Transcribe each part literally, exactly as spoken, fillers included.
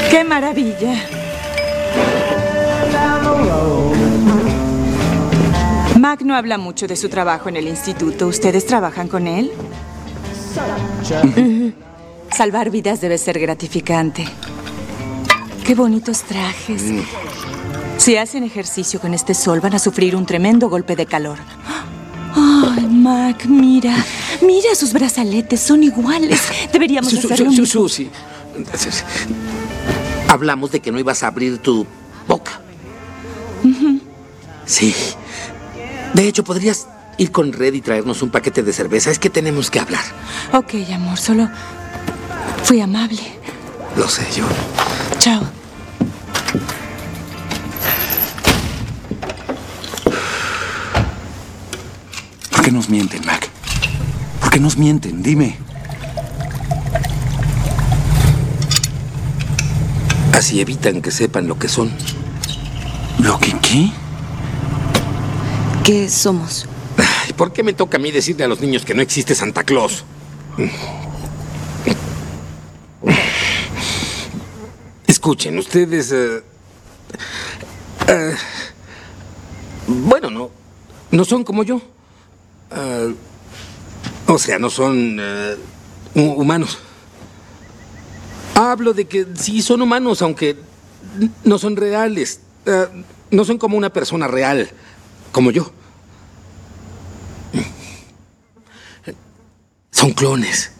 ¡Qué maravilla! Mac no habla mucho de su trabajo en el instituto. ¿Ustedes trabajan con él? Uh-huh. Salvar vidas debe ser gratificante. ¡Qué bonitos trajes! Mm. Si hacen ejercicio con este sol, van a sufrir un tremendo golpe de calor. ¡Ay, Mac, mira! Mira, sus brazaletes son iguales. Deberíamos Su, hacerlo. Su, su, Susi, hablamos de que no ibas a abrir tu boca. Uh-huh. Sí. De hecho, podrías ir con Red y traernos un paquete de cerveza. Es que tenemos que hablar. Ok, amor, solo fui amable. Lo sé yo. Chao. ¿Por qué nos mienten, Mac? ¿Por qué nos mienten? Dime. Así evitan que sepan lo que son. ¿Lo que qué? ¿Qué somos? Ay, ¿por qué me toca a mí decirle a los niños que no existe Santa Claus? Escuchen, ustedes... Uh, uh, bueno, no, no son como yo. Uh, o sea, no son uh, humanos. Hablo de que sí son humanos, aunque no son reales. Uh, no son como una persona real, como yo. Son clones.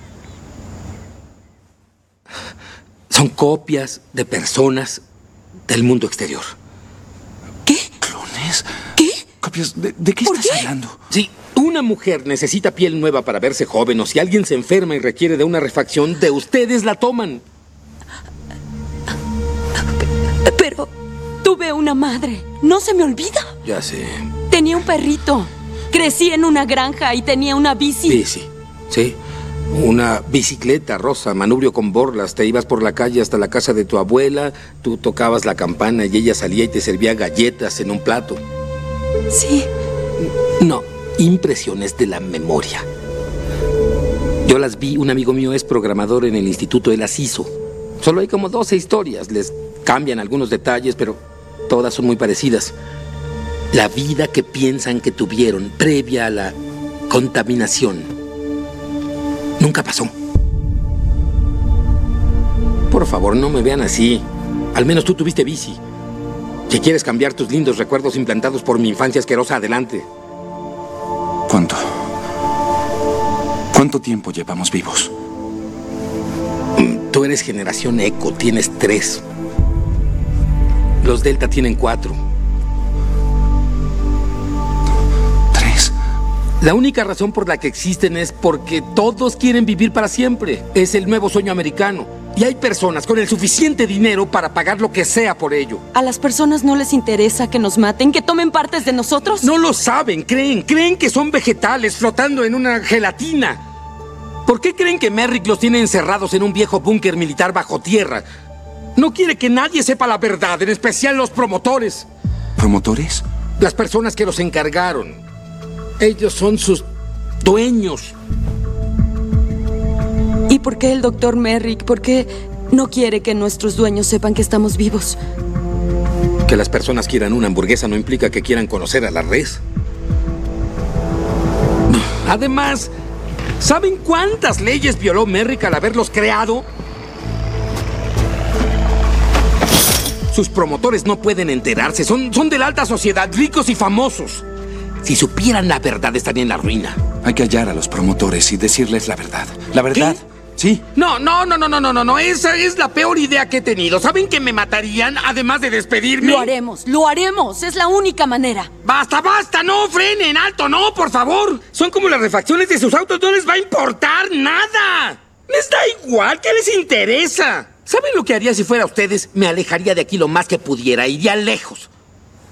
Son copias de personas del mundo exterior. ¿Qué? ¿Clones? ¿Qué? ¿Copias? ¿De, de qué ¿Por estás qué? hablando? Si una mujer necesita piel nueva para verse joven, o si alguien se enferma y requiere de una refacción, de ustedes la toman. Pero tuve una madre. No se me olvida. Ya sé. Tenía un perrito. Crecí en una granja y tenía una bici. Bici, sí. Una bicicleta rosa, manubrio con borlas. Te ibas por la calle hasta la casa de tu abuela, tú tocabas la campana y ella salía y te servía galletas en un plato. Sí. No, impresiones de la memoria. Yo las vi, un amigo mío es programador en el instituto, él las hizo. Solo hay como doce historias, les cambian algunos detalles, pero todas son muy parecidas. La vida que piensan que tuvieron previa a la contaminación nunca pasó. Por favor, no me vean así. Al menos tú tuviste bici. Si quieres cambiar tus lindos recuerdos implantados por mi infancia asquerosa, adelante. ¿Cuánto? ¿Cuánto tiempo llevamos vivos? Tú eres generación Eco, tienes tres. Los Delta tienen cuatro. ¿Tres? La única razón por la que existen es porque todos quieren vivir para siempre. Es el nuevo sueño americano. Y hay personas con el suficiente dinero para pagar lo que sea por ello. ¿A las personas no les interesa que nos maten, que tomen partes de nosotros? No lo saben, creen, creen que son vegetales flotando en una gelatina. ¿Por qué creen que Merrick los tiene encerrados en un viejo búnker militar bajo tierra? No quiere que nadie sepa la verdad, en especial los promotores. ¿Promotores? Las personas que los encargaron. Ellos son sus dueños. ¿Y por qué el doctor Merrick? ¿Por qué no quiere que nuestros dueños sepan que estamos vivos? Que las personas quieran una hamburguesa no implica que quieran conocer a la res. Además, ¿saben cuántas leyes violó Merrick al haberlos creado? Sus promotores no pueden enterarse. Son, son de la alta sociedad, ricos y famosos. Si supieran la verdad, estarían en la ruina. Hay que hallar a los promotores y decirles la verdad. ¿La verdad? ¿Qué? Sí. No, no, no, no, no, no, no, no. Esa es la peor idea que he tenido. ¿Saben que me matarían, además de despedirme? Lo haremos, lo haremos. Es la única manera. ¡Basta, basta! ¡No! ¡Frenen! ¡Alto! ¡No, por favor! Son como las refacciones de sus autos. No les va a importar nada. Les da igual. ¿Qué les interesa? ¿Saben lo que haría si fuera ustedes? Me alejaría de aquí lo más que pudiera. Iría lejos.